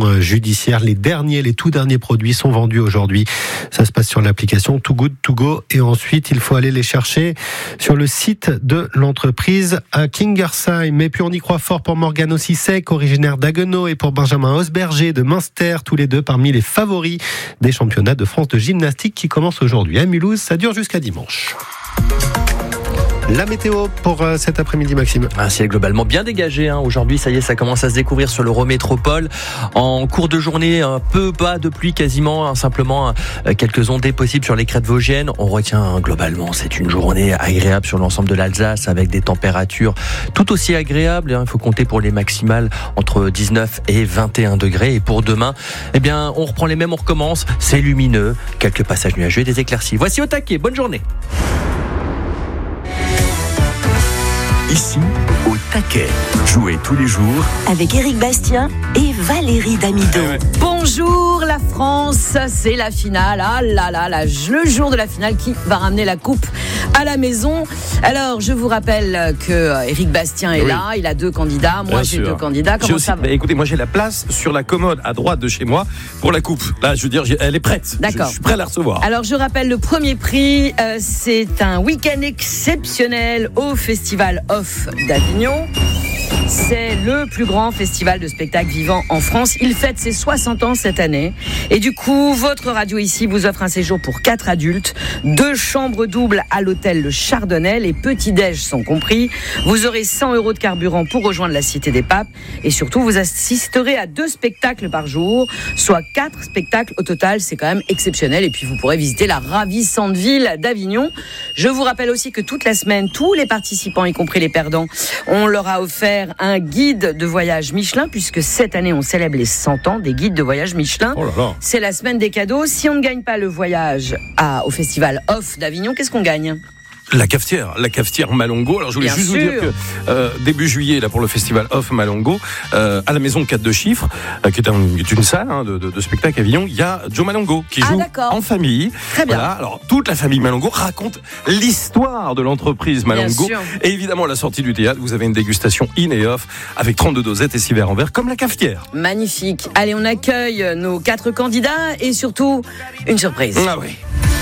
judiciaire. Les tout derniers produits sont vendus aujourd'hui. Ça se passe sur l'application Too Good To Go et ensuite il faut aller les chercher sur le site de l'entreprise à Kingersheim. Et puis on y croit fort pour Morgane Ossisek, originaire d'Haguenau, et pour Benjamin Osberger de Münster, tous les deux parmi les favoris des championnats de France de gymnastique qui commencent aujourd'hui à Mulhouse. Ça dure jusqu'à dimanche. La météo pour cet après-midi, Maxime. Un ciel globalement bien dégagé. Aujourd'hui, ça y est, ça commence à se découvrir sur l'Eurométropole. En cours de journée, un peu bas de pluie quasiment, simplement quelques ondées possibles sur les crêtes vosgiennes. On retient globalement, c'est une journée agréable sur l'ensemble de l'Alsace avec des températures tout aussi agréables. Il faut compter pour les maximales entre 19 et 21 degrés. Et pour demain, on reprend les mêmes, on recommence. C'est lumineux, quelques passages nuageux et des éclaircies. Voici au taquet. Bonne journée. Ici, au taquet. Jouez tous les jours avec Éric Bastien et Valérie Damido. Bonjour la France, c'est la finale. Ah là là, le jour de la finale qui va ramener la coupe à la maison. Alors, je vous rappelle que Éric Bastien est là, il a 2 candidats. Moi, j'ai 2 candidats. Comment ça va ? Écoutez, moi j'ai la place sur la commode à droite de chez moi pour la coupe. Là, je veux dire, elle est prête. D'accord. Je suis prêt à la recevoir. Alors, je rappelle le premier prix, c'est un week-end exceptionnel au Festival Off d'Avignon. C'est le plus grand festival de spectacles vivants en France. Il fête ses 60 ans cette année. Et du coup, votre radio ici vous offre un séjour pour 4 adultes, 2 chambres doubles à l'hôtel Le Chardonnay. Les petits-déj sont compris. Vous aurez 100 € de carburant pour rejoindre la Cité des Papes. Et surtout, vous assisterez à 2 spectacles par jour, soit 4 spectacles au total. C'est quand même exceptionnel. Et puis, vous pourrez visiter la ravissante ville d'Avignon. Je vous rappelle aussi que toute la semaine, tous les participants, y compris les perdants, on leur a offert un guide de voyage Michelin, puisque cette année on célèbre les 100 ans des guides de voyage Michelin. Oh là là. C'est la semaine des cadeaux. Si on ne gagne pas le voyage au Festival Off d'Avignon, qu'est-ce qu'on gagne ? La cafetière Malongo. Alors je voulais juste vous dire que début juillet, là pour le festival Off Malongo, à la maison 4 de chiffres, qui est une salle de spectacle à Avignon, il y a Joe Malongo qui joue en famille. Très bien. Voilà. Alors toute la famille Malongo raconte l'histoire de l'entreprise Malongo. Et évidemment, à la sortie du théâtre, vous avez une dégustation in et off avec 32 dosettes et 6 verres en verre, comme la cafetière. Magnifique. Allez, on accueille nos 4 candidats et surtout une surprise. Ah oui.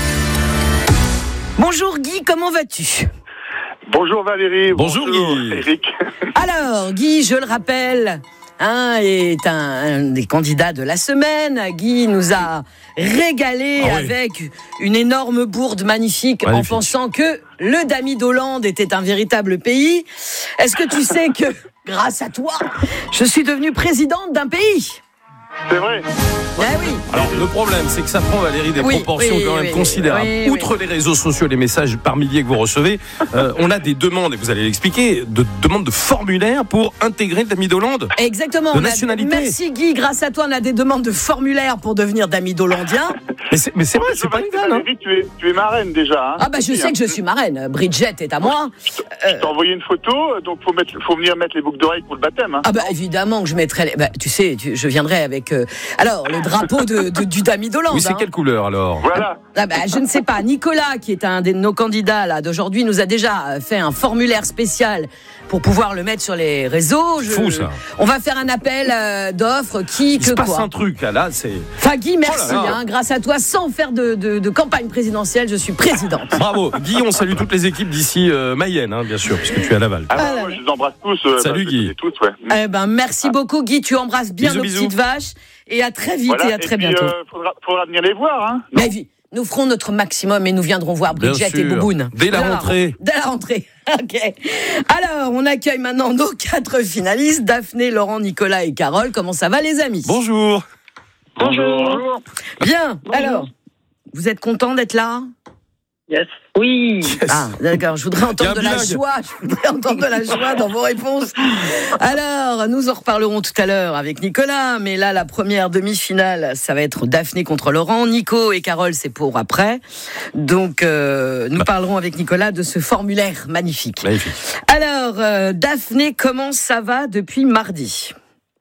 Bonjour Guy, comment vas-tu ? Bonjour Valérie. Bonjour Guy. Eric. Alors Guy, je le rappelle, est un des candidats de la semaine. Guy nous a régalé avec une énorme bourde magnifique en pensant que le Damido-Land était un véritable pays. Est-ce que tu sais que, grâce à toi, je suis devenue présidente d'un pays ? C'est vrai. Oui. Alors le problème, c'est que ça prend, Valérie, des proportions quand même considérables. Outre les réseaux sociaux et les messages par milliers que vous recevez, on a des demandes, et vous allez l'expliquer, de demandes de formulaires pour intégrer le Damido-Land. Exactement. De nationalité. Merci Guy, grâce à toi, on a des demandes de formulaires pour devenir Damido-Landien. Mais c'est vrai, c'est pas une vanne. Tu es marraine déjà. Je sais que je suis marraine. Bridget est à moi. Je t'ai envoyé une photo, donc faut venir mettre les boucles d'oreilles pour le baptême. Évidemment que je mettrai. Tu sais, je viendrai avec. Alors le drapeau du Damido-Land. Oui, c'est quelle couleur alors ? Voilà. Je ne sais pas. Nicolas, qui est un de nos candidats là d'aujourd'hui, nous a déjà fait un formulaire spécial pour pouvoir le mettre sur les réseaux. Fou ça. On va faire un appel d'offres. Il se passe un truc là, c'est. Guy, merci. Grâce à toi, sans faire de campagne présidentielle, je suis présidente. Bravo. Guy, on salue toutes les équipes d'ici Mayenne, bien sûr, puisque tu es à Laval. Moi, je les embrasse tous. Salut Guy. Tous, ouais. Merci beaucoup Guy. Tu embrasses bien nos petites vaches. Et à très vite et à très bientôt. Faudra venir les voir. Mais nous ferons notre maximum et nous viendrons voir Bridget et Bouboune. Dès la rentrée. Ok. Alors, on accueille maintenant nos 4 finalistes, Daphné, Laurent, Nicolas et Carole. Comment ça va les amis ? Bonjour. Bonjour. Bien. Alors, vous êtes contents d'être là ? Yes. Oui. Ah, d'accord. Je voudrais entendre de la joie dans vos réponses. Alors, nous en reparlerons tout à l'heure avec Nicolas. Mais là, la première demi-finale, ça va être Daphné contre Laurent. Nico et Carole, c'est pour après. Donc, nous parlerons avec Nicolas de ce formulaire magnifique. Alors, Daphné, comment ça va depuis mardi ?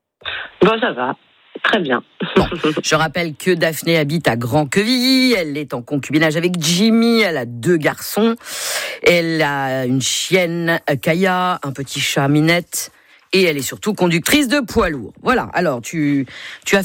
Ça va. Très bien. Je rappelle que Daphné habite à Grand-Quevilly. Elle est en concubinage avec Jimmy. Elle a 2 garçons. Elle a une chienne, Kaya, un petit chat, Minette. Et elle est surtout conductrice de poids lourd. Voilà. Alors, tu as